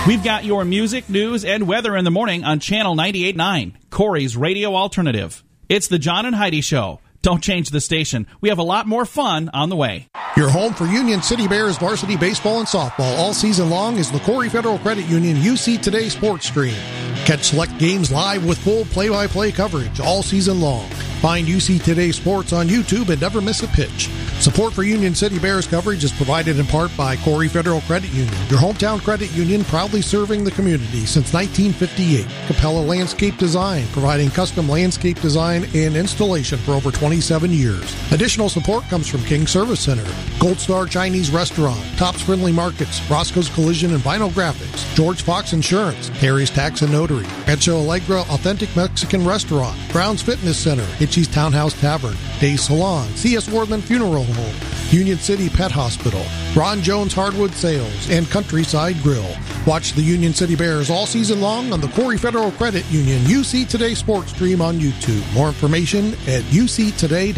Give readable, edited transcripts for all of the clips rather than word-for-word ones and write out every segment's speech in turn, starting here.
We've got your music, news, and weather in the morning on Channel 98.9, Corey's Radio Alternative. It's the John and Heidi Show. Don't change the station. We have a lot more fun on the way. Your home for Union City Bears varsity baseball and softball all season long is the Corey Federal Credit Union UC Today Sports Stream. Catch select games live with full play-by-play coverage all season long. Find UC Today Sports on YouTube and never miss a pitch. Support for Union City Bears coverage is provided in part by Corey Federal Credit Union, your hometown credit union proudly serving the community since 1958. Capella Landscape Design, providing custom landscape design and installation for over 27 years. Additional support comes from King Service Center, Gold Star Chinese Restaurant, Tops Friendly Markets, Roscoe's Collision and Vinyl Graphics, George Fox Insurance, Harry's Tax and Notary, Rancho Allegra Authentic Mexican Restaurant, Brown's Fitness Center, Hitchie's Townhouse Tavern, Days Salon, C.S. Worthman Funeral Home, Union City Pet Hospital, Ron Jones Hardwood Sales, and Countryside Grill. Watch the Union City Bears all season long on the Corey Federal Credit Union UC Today Sports Stream on YouTube. More information at uctoday.org.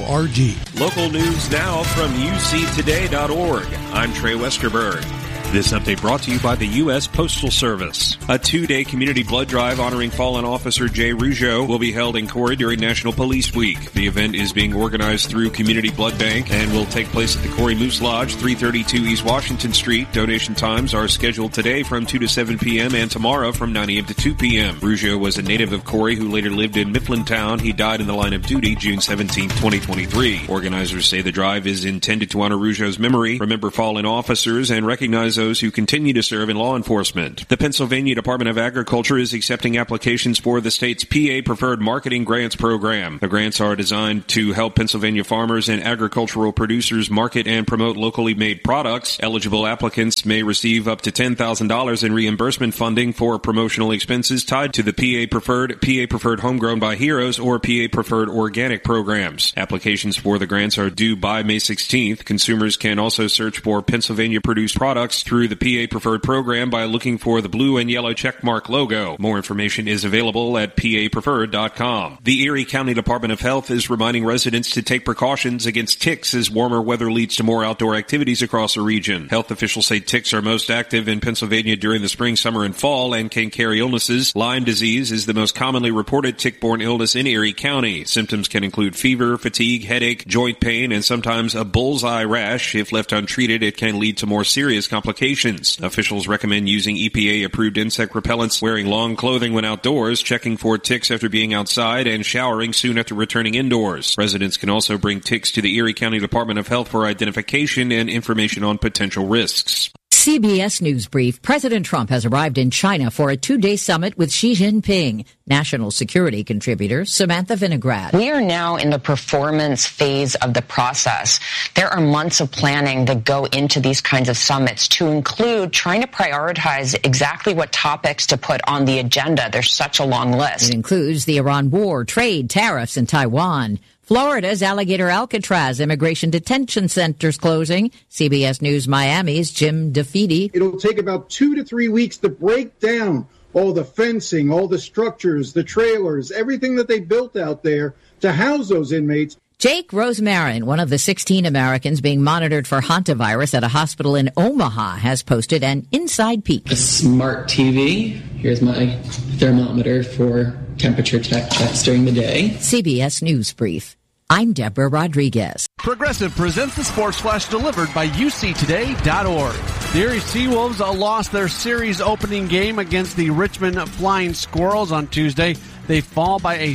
Local news now from uctoday.org. I'm Trey Westerberg. This update brought to you by the U.S. Postal Service. A 2-day community blood drive honoring fallen officer Jay Rougeau will be held in Corey during National Police Week. The event is being organized through Community Blood Bank and will take place at the Corey Moose Lodge, 332 East Washington Street. Donation times are scheduled today from 2 to 7 p.m. and tomorrow from 9 a.m. to 2 p.m. Rougeau was a native of Corey who later lived in Mifflintown. He died in the line of duty June 17, 2023. Organizers say the drive is intended to honor Rougeau's memory, remember fallen officers, and recognize those who continue to serve in law enforcement. The Pennsylvania Department of Agriculture is accepting applications for the state's PA Preferred Marketing Grants program. The grants are designed to help Pennsylvania farmers and agricultural producers market and promote locally made products. Eligible applicants may receive up to $10,000 in reimbursement funding for promotional expenses tied to the PA Preferred Homegrown by Heroes, or PA Preferred Organic programs. Applications for the grants are due by May 16th. Consumers can also search for Pennsylvania-produced products through the PA Preferred program by looking for the blue and yellow checkmark logo. More information is available at papreferred.com. The Erie County Department of Health is reminding residents to take precautions against ticks as warmer weather leads to more outdoor activities across the region. Health officials say ticks are most active in Pennsylvania during the spring, summer, and fall and can carry illnesses. Lyme disease is the most commonly reported tick-borne illness in Erie County. Symptoms can include fever, fatigue, headache, joint pain, and sometimes a bullseye rash. If left untreated, it can lead to more serious complications. Officials recommend using EPA-approved insect repellents, wearing long clothing when outdoors, checking for ticks after being outside, and showering soon after returning indoors. Residents can also bring ticks to the Erie County Department of Health for identification and information on potential risks. CBS News Brief. President Trump has arrived in China for a 2-day summit with Xi Jinping. National security contributor Samantha Vinograd. We are now in the performance phase of the process. There are months of planning that go into these kinds of summits, to include trying to prioritize exactly what topics to put on the agenda. There's such a long list. It includes the Iran war, trade, tariffs, and Taiwan. Florida's Alligator Alcatraz immigration detention centers closing. CBS News Miami's Jim DeFede. It'll take about 2 to 3 weeks to break down all the fencing, all the structures, the trailers, everything that they built out there to house those inmates. Jake Rosemarin, one of the 16 Americans being monitored for hantavirus at a hospital in Omaha, has posted an inside peek. A smart TV. Here's my thermometer for temperature checks during the day. CBS News Brief. I'm Deborah Rodriguez. Progressive presents the Sports Flash delivered by uctoday.org. The Erie Seawolves lost their series opening game against the Richmond Flying Squirrels on Tuesday. They fall by a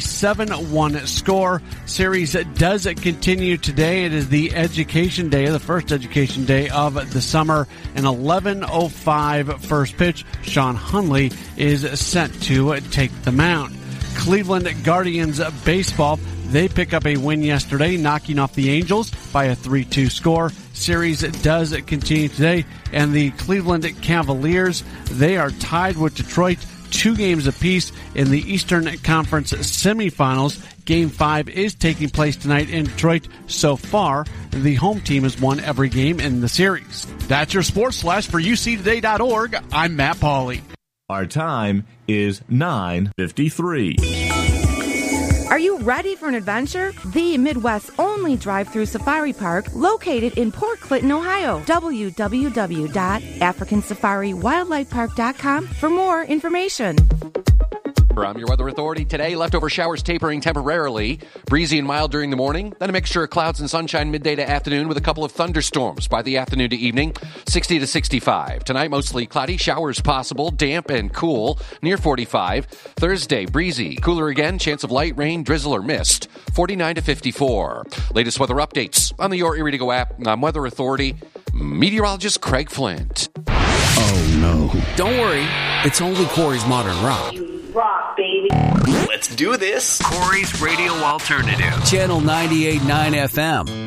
7-1 score. Series does continue today. It is the education day, the first education day of the summer. An 11:05 first pitch. Sean Hunley is set to take the mound. Cleveland Guardians baseball. They pick up a win yesterday, knocking off the Angels by a 3-2 score. Series does continue today. And the Cleveland Cavaliers, they are tied with Detroit, 2 games apiece in the Eastern Conference semifinals. Game 5 is taking place tonight in Detroit. So far, the home team has won every game in the series. That's your Sports Flash for uctoday.org. I'm Matt Pauley. Our time is 9:53. Are you ready for an adventure? The Midwest's only drive-through safari park located in Port Clinton, Ohio. www.africansafariwildlifepark.com for more information. I'm your weather authority today. Leftover showers tapering temporarily. Breezy and mild during the morning. Then a mixture of clouds and sunshine midday to afternoon with a couple of thunderstorms by the afternoon to evening. 60 to 65. Tonight, mostly cloudy. Showers possible. Damp and cool. Near 45. Thursday, breezy. Cooler again. Chance of light rain, drizzle, or mist. 49 to 54. Latest weather updates on the Your Erie to Go app. I'm Weather Authority meteorologist Craig Flint. Oh, no. Don't worry. It's only Corey's Modern Rock. Rock, baby. Let's do this. Corey's Radio Alternative. Channel 98.9 FM.